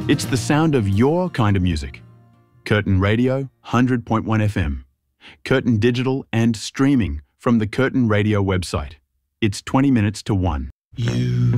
It's the sound of your kind of music. Curtin Radio, 100.1 FM. Curtin Digital and streaming from the Curtin Radio website. It's 20 minutes to 1. You